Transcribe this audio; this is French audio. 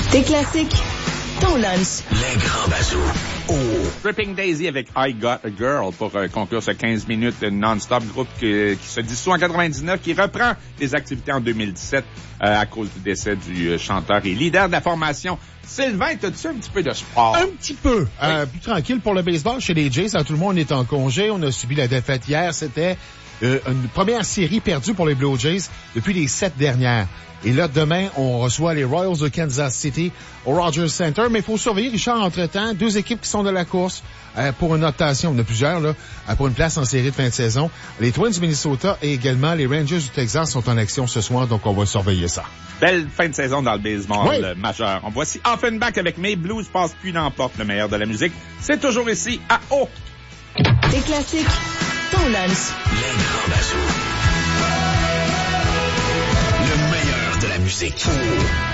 Tes classiques, ton lunch. Les grands bazous. Oh. Dripping Daisy avec I Got a Girl pour conclure ce 15 minutes non-stop, groupe qui se dissout en 99, qui reprend les activités en 2017 à cause du décès du chanteur et leader de la formation. Sylvain, t'as-tu un petit peu de sport? Un petit peu. Oui. Plus tranquille pour le baseball chez les Jays. Tout le monde est en congé. On a subi la défaite hier. C'était une première série perdue pour les Blue Jays depuis les 7 dernières. Et là, demain, on reçoit les Royals de Kansas City au Rogers Center. Mais il faut surveiller, Richard, entre-temps, 2 équipes qui sont de la course pour une optation. Il y en a plusieurs, là, pour une place en série de fin de saison. Les Twins du Minnesota et également les Rangers du Texas sont en action ce soir, donc on va surveiller ça. Belle fin de saison dans le baseball majeur. On voici Offenbach avec Mes Blues passent plus n'emporte, le meilleur de la musique. C'est toujours ici à O. Tes classiques, ton lunch. Les grands bazous. Le meilleur de la musique.